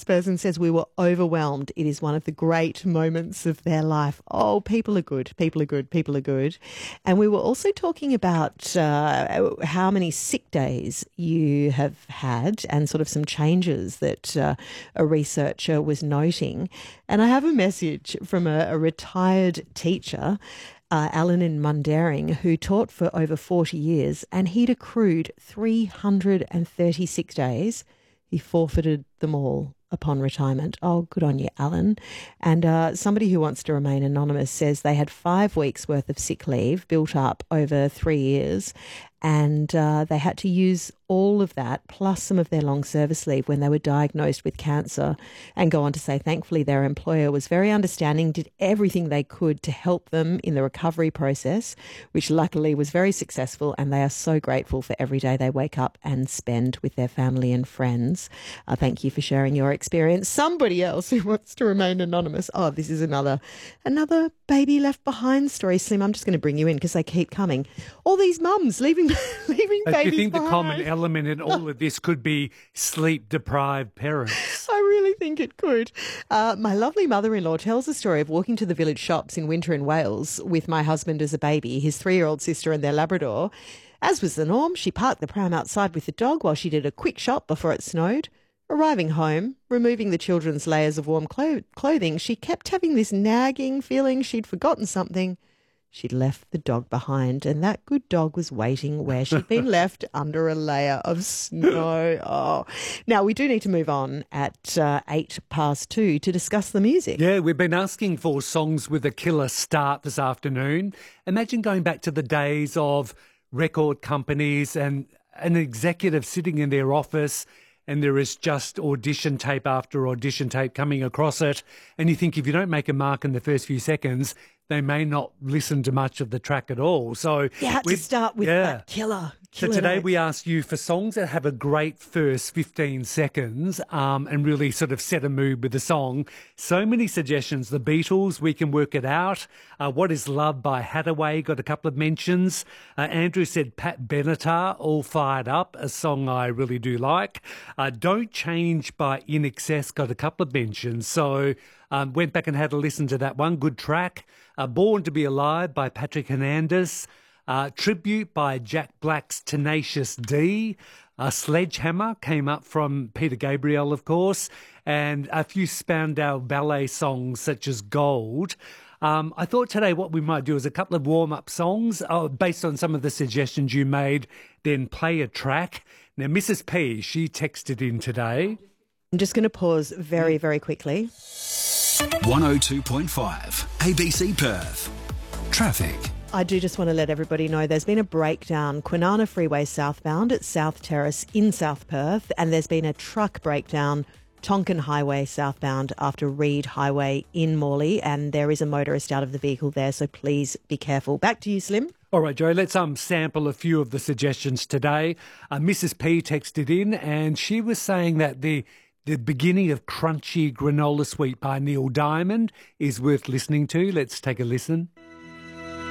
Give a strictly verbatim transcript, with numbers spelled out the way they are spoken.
This person says, we were overwhelmed. It is one of the great moments of their life. Oh, people are good. People are good. People are good. And we were also talking about uh, how many sick days you have had and sort of some changes that uh, a researcher was noting. And I have a message from a, a retired teacher, Uh, Alan in Mundaring, who taught for over forty years, and he'd accrued three hundred thirty-six days. He forfeited them all upon retirement. Oh, good on you, Alan. And uh, somebody who wants to remain anonymous says they had five weeks worth of sick leave built up over three years, and uh, they had to use all of that plus some of their long service leave when they were diagnosed with cancer, and go on to say thankfully their employer was very understanding, did everything they could to help them in the recovery process, which luckily was very successful, and they are so grateful for every day they wake up and spend with their family and friends. Uh, thank you for sharing your experience. Somebody else who wants to remain anonymous. Oh, this is another another baby left behind story. Slim, I'm just going to bring you in because they keep coming. All these mums leaving leaving Do babies you think behind. the common element in all of this could be sleep-deprived parents? I really think it could. Uh, my lovely mother-in-law tells the story of walking to the village shops in winter in Wales with my husband as a baby, his three-year-old sister and their Labrador. As was the norm, she parked the pram outside with the dog while she did a quick shop before it snowed. Arriving home, removing the children's layers of warm clo- clothing, she kept having this nagging feeling she'd forgotten something. She'd left the dog behind, and that good dog was waiting where she'd been left under a layer of snow. Oh, now we do need to move on at uh, eight past two to discuss the music. Yeah, we've been asking for songs with a killer start this afternoon. Imagine going back to the days of record companies and an executive sitting in their office, and there is just audition tape after audition tape coming across it. And you think if you don't make a mark in the first few seconds, they may not listen to much of the track at all. So You had to start with yeah. that killer. So killer today note. we asked you for songs that have a great first fifteen seconds um, and really sort of set a mood with the song. So many suggestions. The Beatles, We Can Work It Out. Uh, What Is Love by Hathaway got a couple of mentions. Uh, Andrew said Pat Benatar, All Fired Up, a song I really do like. Uh, Don't Change by In Excess got a couple of mentions. So um, went back and had a listen to that one. Good track. Uh, Born to Be Alive by Patrick Hernandez. Uh, Tribute by Jack Black's Tenacious D. Uh, Sledgehammer came up from Peter Gabriel, of course, and a few Spandau Ballet songs such as Gold. Um, I thought today what we might do is a couple of warm-up songs uh, based on some of the suggestions you made, then play a track. Now, Missus P, she texted in today. I'm just going to pause very, very quickly. one oh two point five A B C Perth. Traffic. I do just want to let everybody know there's been a breakdown, Kwinana Freeway southbound at South Terrace in South Perth, and there's been a truck breakdown, Tonkin Highway southbound after Reed Highway in Morley, and there is a motorist out of the vehicle there, so please be careful. Back to you, Slim. All right, Joe, let's um sample a few of the suggestions today. Uh, Missus P texted in, and she was saying that the the beginning of Crunchy Granola Sweet by Neil Diamond is worth listening to. Let's take a listen.